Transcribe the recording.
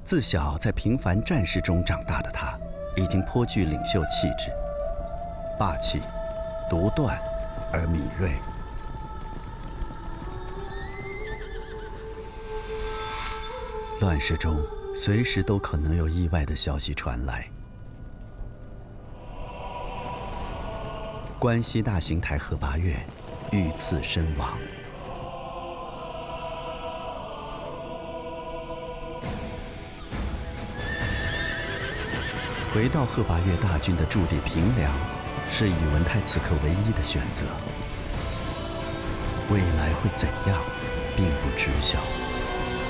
自小在平凡战事中长大的他，已经颇具领袖气质，霸气、独断而敏锐。乱世中，随时都可能有意外的消息传来。关西大刑台贺拔岳遇刺身亡。回到贺拔岳大军的驻地平凉，是宇文泰此刻唯一的选择。未来会怎样，并不知晓。